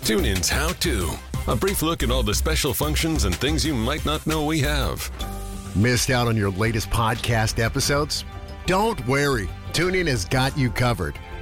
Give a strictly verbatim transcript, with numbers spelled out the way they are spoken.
TuneIn's How To. A brief look at all the special functions and things you might not know we have. Missed out on your latest podcast episodes? Don't worry. TuneIn has got you covered.